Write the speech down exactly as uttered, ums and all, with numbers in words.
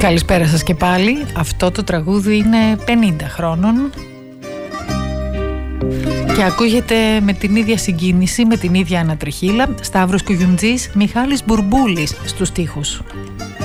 Καλησπέρα σας και πάλι. Αυτό το τραγούδι είναι πενήντα χρόνων και ακούγεται με την ίδια συγκίνηση, με την ίδια ανατριχύλα. Σταύρος Κουγιουντζής, Μιχάλης Μπουρμπούλης στους στίχους.